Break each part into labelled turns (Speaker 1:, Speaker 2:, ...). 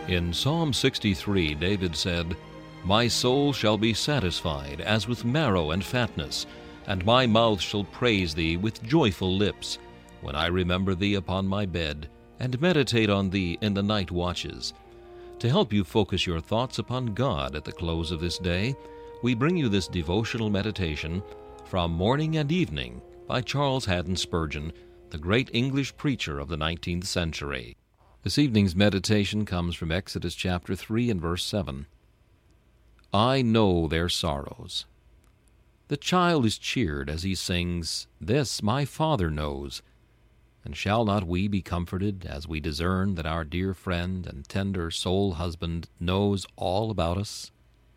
Speaker 1: In Psalm 63, David said, "My soul shall be satisfied as with marrow and fatness, and my mouth shall praise thee with joyful lips, when I remember thee upon my bed, and meditate on thee in the night watches." To help you focus your thoughts upon God at the close of this day, we bring you this devotional meditation from Morning and Evening by Charles Haddon Spurgeon, the great English preacher of the 19th century. This evening's meditation comes from Exodus chapter 3 and verse 7. I know their sorrows. The child is cheered as he sings, "This my Father knows." And shall not we be comforted as we discern that our dear friend and tender soul husband knows all about us?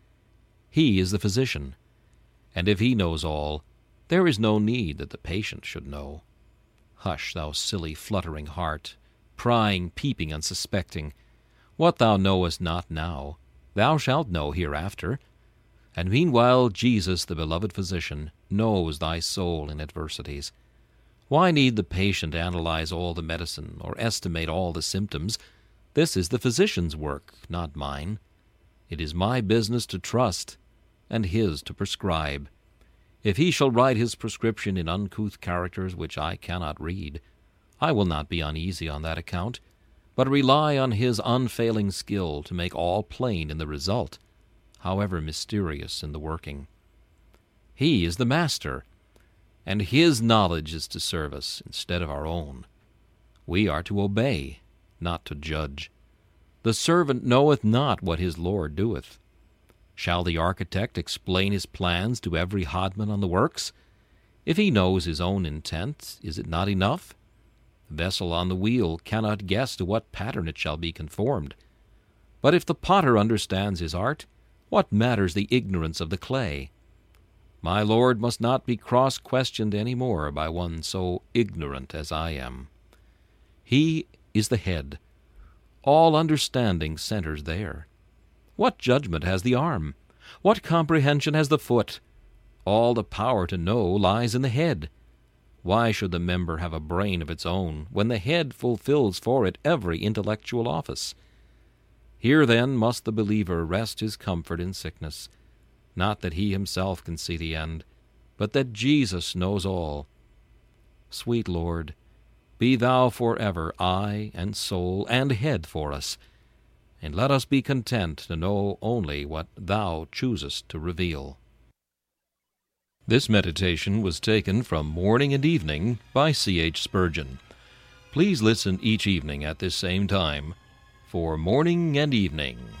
Speaker 1: He is the physician, and if he knows all, there is no need that the patient should know. Hush, thou silly fluttering heart, prying, peeping, and suspecting. What thou knowest not now, thou shalt know hereafter. And meanwhile Jesus, the beloved physician, knows thy soul in adversities. Why need the patient analyze all the medicine or estimate all the symptoms? This is the physician's work, not mine. It is my business to trust, and his to prescribe. If he shall write his prescription in uncouth characters which I cannot read, I will not be uneasy on that account, but rely on his unfailing skill to make all plain in the result, however mysterious in the working. He is the master, and his knowledge is to serve us instead of our own. We are to obey, not to judge. The servant knoweth not what his Lord doeth. Shall the architect explain his plans to every hodman on the works? If he knows his own intent, is it not enough? The vessel on the wheel cannot guess to what pattern it shall be conformed. But if the potter understands his art, what matters the ignorance of the clay? My Lord must not be cross-questioned any more by one so ignorant as I am. He is the head. All understanding centers there. What judgment has the arm? What comprehension has the foot? All the power to know lies in the head. Why should the member have a brain of its own, when the head fulfills for it every intellectual office? Here, then, must the believer rest his comfort in sickness, not that he himself can see the end, but that Jesus knows all. Sweet Lord, be thou forever eye and soul and head for us, and let us be content to know only what thou choosest to reveal. This meditation was taken from Morning and Evening by C.H. Spurgeon. Please listen each evening at this same time for Morning and Evening.